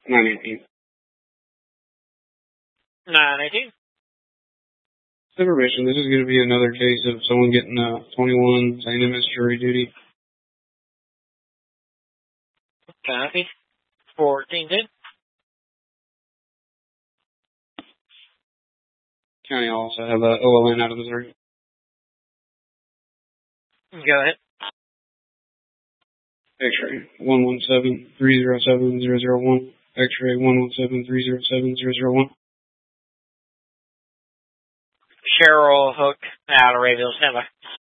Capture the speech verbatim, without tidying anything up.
nine eighteen. nine eighteen. Information. This is going to be another case of someone getting uh, twenty-one saying they missed jury duty. Copy. fourteen ten. County also have a O L N out of Missouri. Go ahead. X-ray one one seven three zero seven zero zero one. X-ray one one seven three zero seven zero zero one. Cheryl Hook out of Rayville, standby.